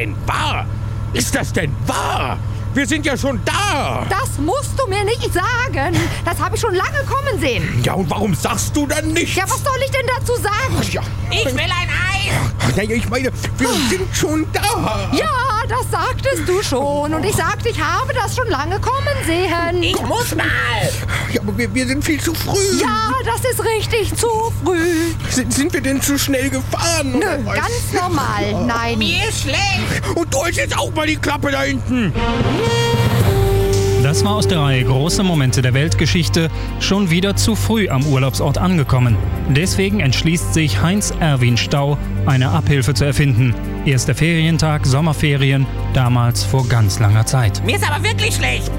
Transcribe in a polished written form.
denn wahr? Ist das denn wahr? Wir sind ja schon da. Das musst du mir nicht sagen. Das habe ich schon lange kommen sehen. Ja, und warum sagst du dann nichts? Ja, was soll ich denn dazu sagen? Ja. Ich will ein Eis! Naja, ich meine, wir sind schon da. Ja, das sagtest du schon. Und ich sagte, ich habe das schon lange kommen sehen. Ich muss mal! Ja, aber wir sind viel zu früh. Ja, das ist richtig zu früh. Sind wir denn zu schnell gefahren? Nö, oder was? ganz normal. Nein. Mir ist schlecht! Und du hältst jetzt auch mal die Klappe da hinten. Das war aus der Reihe Große Momente der Weltgeschichte, schon wieder zu früh am Urlaubsort angekommen. Deswegen entschließt sich Heinz Erwin Stau, eine Abhilfe zu erfinden. Erster Ferientag, Sommerferien, damals vor ganz langer Zeit. Mir ist aber wirklich schlecht!